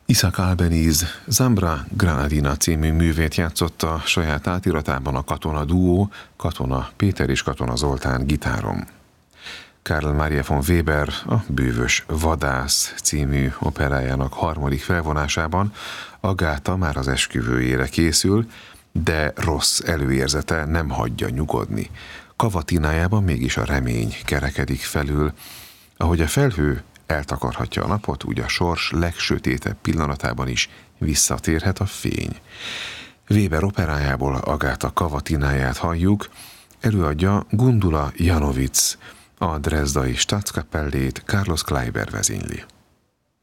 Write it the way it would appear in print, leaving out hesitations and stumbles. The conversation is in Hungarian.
Isaac Albeniz Zambra Granadina című művét játszotta saját átiratában a Katona duó, Katona Péter és Katona Zoltán gitáron. Karl Maria von Weber a Bűvös vadász című operájának harmadik felvonásában Agáta már az esküvőjére készül, de rossz előérzete nem hagyja nyugodni. Kavatinájában mégis a remény kerekedik felül. Ahogy a felhő eltakarhatja a napot, úgy a sors legsötétebb pillanatában is visszatérhet a fény. Weber operájából Agáta Kavatináját halljuk, előadja Gundula Janovic, a Dresdai Staatskapellét Carlos Kleiber vezényli.